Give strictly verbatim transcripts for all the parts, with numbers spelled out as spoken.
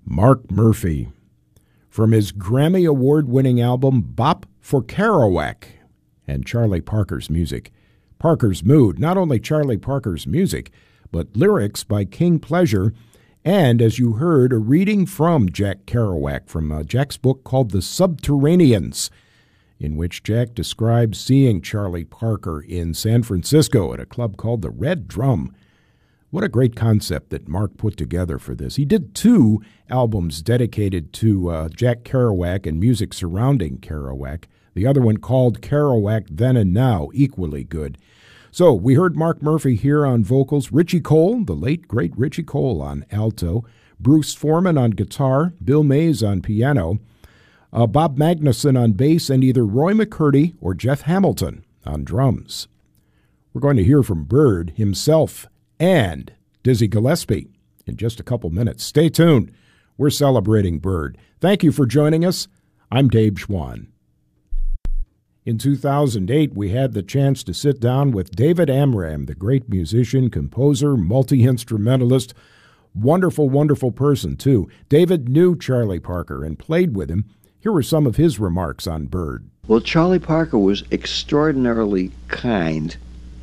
Mark Murphy, from his Grammy Award-winning album Bop for Kerouac, and Charlie Parker's music. Parker's Mood, not only Charlie Parker's music, but lyrics by King Pleasure, and, as you heard, a reading from Jack Kerouac from uh, Jack's book called The Subterraneans, in which Jack describes seeing Charlie Parker in San Francisco at a club called the Red Drum. What a great concept that Mark put together for this. He did two albums dedicated to uh, Jack Kerouac and music surrounding Kerouac. The other one called Kerouac Then and Now, equally good. So we heard Mark Murphy here on vocals, Richie Cole, the late, great Richie Cole on alto, Bruce Foreman on guitar, Bill Mays on piano, uh, Bob Magnuson on bass, and either Roy McCurdy or Jeff Hamilton on drums. We're going to hear from Bird himself and Dizzy Gillespie in just a couple minutes. Stay tuned. We're celebrating Bird. Thank you for joining us. I'm Dave Schwann. In two thousand eight, we had the chance to sit down with David Amram, the great musician, composer, multi-instrumentalist, wonderful, wonderful person, too. David knew Charlie Parker and played with him. Here were some of his remarks on Bird. Well, Charlie Parker was extraordinarily kind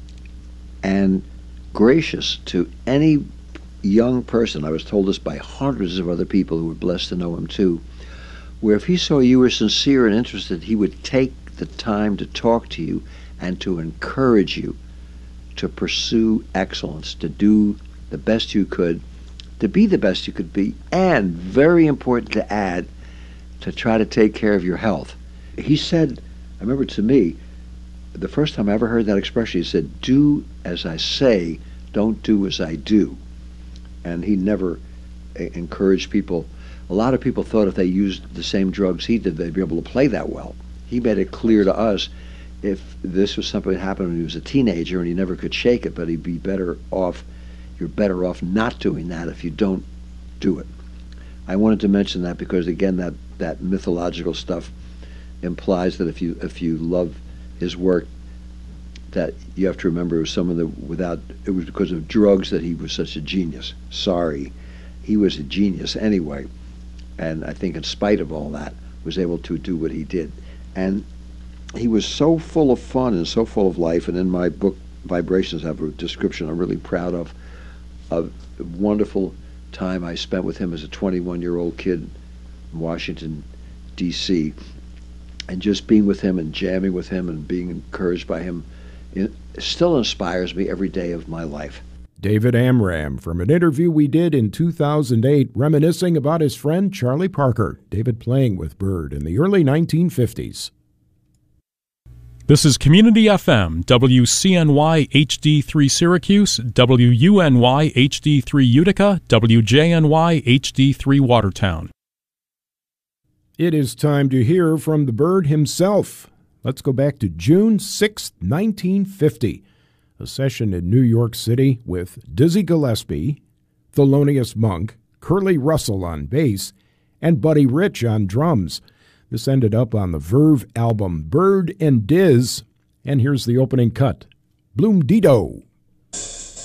and gracious to any young person. I was told this by hundreds of other people who were blessed to know him too, where if he saw you were sincere and interested, he would take the time to talk to you and to encourage you to pursue excellence, to do the best you could, to be the best you could be, and very important to add, to try to take care of your health. He said, I remember to me, the first time I ever heard that expression, he said, do as I say, don't do as I do. And he never encouraged people. A lot of people thought if they used the same drugs he did, they'd be able to play that well. He made it clear to us if this was something that happened when he was a teenager and he never could shake it, but he'd be better off, you're better off not doing that if you don't do it. I wanted to mention that because, again, that, that mythological stuff implies that if you if you love his work, that you have to remember it was someone that without, it was because of drugs that he was such a genius. Sorry, he was a genius anyway, and I think in spite of all that, was able to do what he did. And he was so full of fun and so full of life, and in my book, Vibrations, I have a description I'm really proud of, of the wonderful time I spent with him as a twenty-one-year-old kid in Washington, D C, and just being with him and jamming with him and being encouraged by him, it still inspires me every day of my life. David Amram from an interview we did in two thousand eight reminiscing about his friend Charlie Parker, David playing with Bird in the early nineteen fifties. This is Community F M, W C N Y H D three Syracuse, W U N Y H D three Utica, W J N Y H D three Watertown. It is time to hear from the Bird himself. Let's go back to June sixth, nineteen fifty. A session in New York City with Dizzy Gillespie, Thelonious Monk, Curly Russell on bass, and Buddy Rich on drums. This ended up on the Verve album Bird and Diz, and here's the opening cut, Bloom Dido.